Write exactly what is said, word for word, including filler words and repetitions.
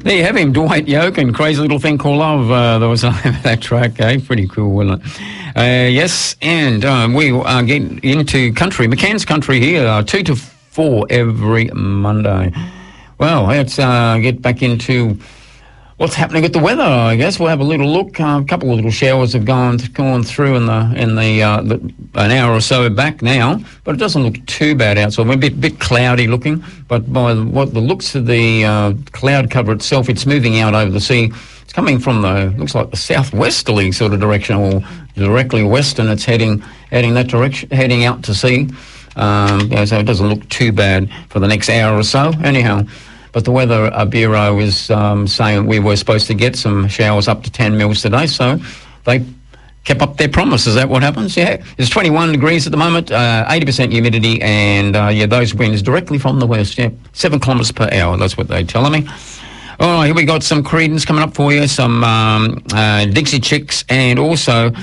There you have him, Dwight Yoke and Crazy Little Thing Called Love. Uh, there was the name of that track, eh? Pretty cool, wasn't it? Uh, yes, and um, we are getting into country, McCann's Country here, uh, two to four every Monday. Well, let's uh, get back into what's happening with the weather, I guess. We'll have a little look. Uh, a couple of little showers have gone gone through in the in the, uh, the an hour or so back now, but it doesn't look too bad outside. We're a bit, bit cloudy looking, but by what the looks of the uh, cloud cover itself, it's moving out over the sea. It's coming from the, looks like the southwesterly sort of direction, or directly western. It's heading heading that direction, heading out to sea. Um, yeah, so it doesn't look too bad for the next hour or so. Anyhow, but the Weather uh, Bureau is um, saying we were supposed to get some showers up to ten mils today, so they kept up their promise. Is that what happens? Yeah. It's twenty-one degrees at the moment, uh, eighty percent humidity, and uh, yeah, those winds directly from the west, yeah, seven kilometres per hour. That's what they're telling me. All right, here we got some Creedence coming up for you, some um, uh, Dixie Chicks, and also